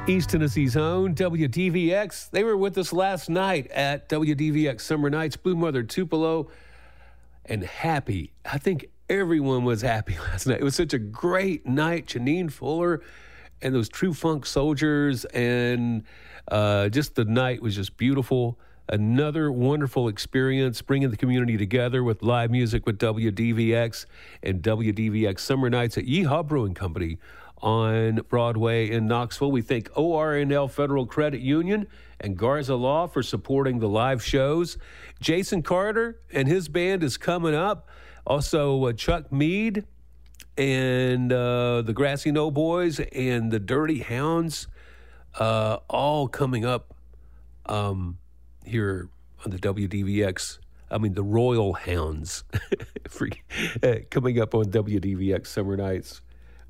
East Tennessee's own WDVX. They were with us last night at WDVX Summer Nights. Blue Mother Tupelo and happy. I think everyone was happy last night. It was such a great night. Janine Fuller and those True Funk Soldiers, and just the night was just beautiful. Another wonderful experience, bringing the community together with live music with WDVX and WDVX Summer Nights at Yeehaw Brewing Company on Broadway in Knoxville. We thank ORNL Federal Credit Union and Garza Law for supporting the live shows. Jason Carter and his band is coming up. Also, Chuck Mead and the Grassy Knoll Boys and the Dirty Hounds, all coming up here on the WDVX. I mean, the Royal Hounds coming up on WDVX Summer Nights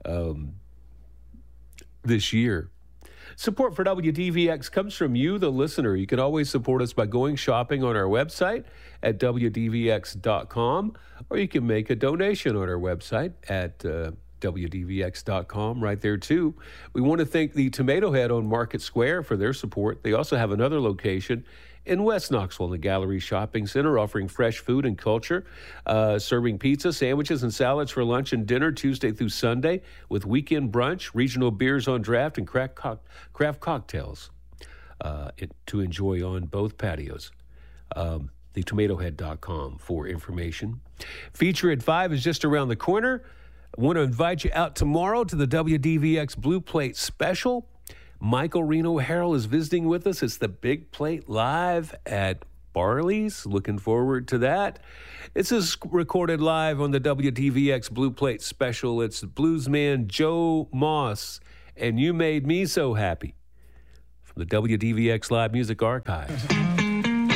this year. Support for WDVX comes from you, the listener. You can always support us by going shopping on our website at WDVX.com, or you can make a donation on our website at WDVX.com right there, too. We want to thank the Tomato Head on Market Square for their support. They also have another location in West Knoxville in the Gallery Shopping Center, offering fresh food and culture, serving pizza, sandwiches, and salads for lunch and dinner Tuesday through Sunday, with weekend brunch, regional beers on draft, and craft cocktails to enjoy on both patios. TheTomatoHead.com for information. Feature at 5 is just around the corner. I want to invite you out tomorrow to the WDVX Blue Plate Special. Michael Reno Harrell is visiting with us. It's the Big Plate Live at Barley's. Looking forward to that. This is recorded live on the WDVX Blue Plate Special. It's bluesman Joe Moss and You Made Me So Happy from the WDVX Live Music Archives.